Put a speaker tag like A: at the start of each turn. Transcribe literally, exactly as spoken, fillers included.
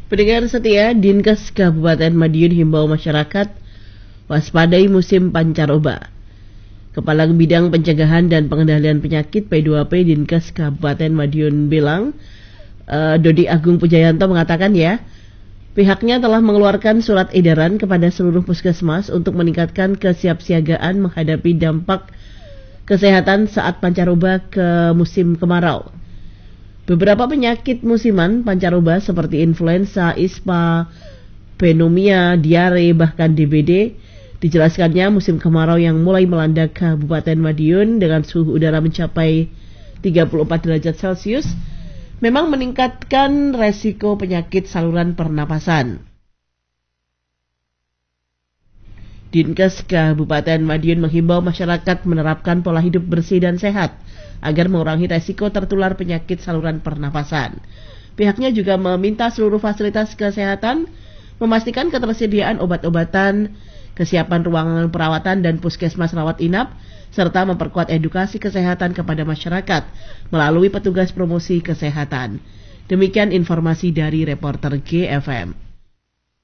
A: Pendengar setia, Dinkes Kabupaten Madiun himbau masyarakat waspadai musim pancaroba. Kepala Bidang Pencegahan dan Pengendalian Penyakit P dua P Dinkes Kabupaten Madiun bilang, uh, Dodi Agung Pujayanto mengatakan ya, pihaknya telah mengeluarkan surat edaran kepada seluruh puskesmas untuk meningkatkan kesiapsiagaan menghadapi dampak kesehatan saat pancaroba ke musim kemarau. Beberapa penyakit musiman pancaroba seperti influenza, ispa, pneumonia, diare, bahkan D B D dijelaskannya musim kemarau yang mulai melanda Kabupaten Madiun dengan suhu udara mencapai tiga puluh empat derajat Celcius memang meningkatkan resiko penyakit saluran pernapasan. Dinkes Kabupaten Madiun menghimbau masyarakat menerapkan pola hidup bersih dan sehat agar mengurangi resiko tertular penyakit saluran pernapasan. Pihaknya juga meminta seluruh fasilitas kesehatan memastikan ketersediaan obat-obatan, kesiapan ruangan perawatan dan puskesmas rawat inap, serta memperkuat edukasi kesehatan kepada masyarakat melalui petugas promosi kesehatan. Demikian informasi dari reporter G F M.